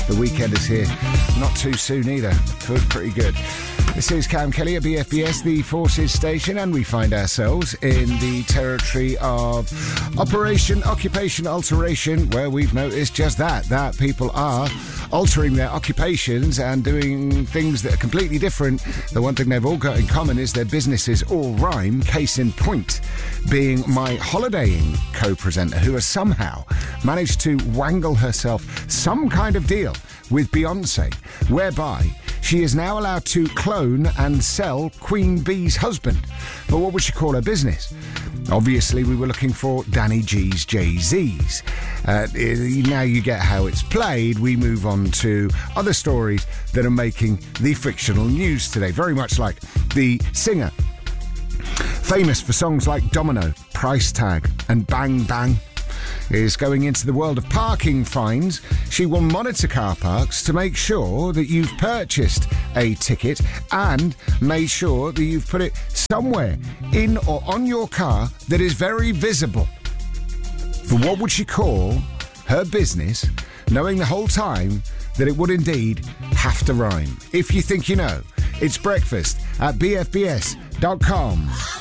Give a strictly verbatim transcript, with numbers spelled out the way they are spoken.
The weekend is here. Not too soon either. Feels pretty good. This is Cam Kelly at B F B S, the Forces Station, and we find ourselves in the territory of Operation Occupation Alteration, where we've noticed just that, that people are altering their occupations and doing things that are completely different. The one thing they've all got in common is their businesses all rhyme. Case in point being my holidaying co-presenter, who has somehow managed to wangle herself some kind of deal with Beyonce, whereby she is now allowed to clone and sell Queen Bee's husband. But what would she call her business? Obviously, we were looking for Danny G's Jay-Z's. Uh, now you get how it's played. We move on to other stories that are making the fictional news today. Very much like the singer, famous for songs like Domino, Price Tag and Bang Bang, is going into the world of parking fines. She will monitor car parks to make sure that you've purchased a ticket and made sure that you've put it somewhere in or on your car that is very visible. But what would she call her business, knowing the whole time that it would indeed have to rhyme? If you think you know, it's breakfast at b f b s dot com.